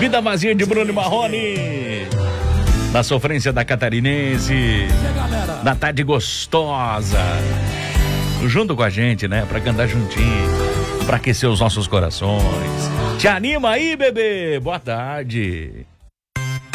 Vida Vazia de Bruno Marrone. Na sofrência da catarinense. Na tarde gostosa. Junto com a gente, né? Pra cantar juntinho. Pra aquecer os nossos corações. Te anima aí, bebê. Boa tarde.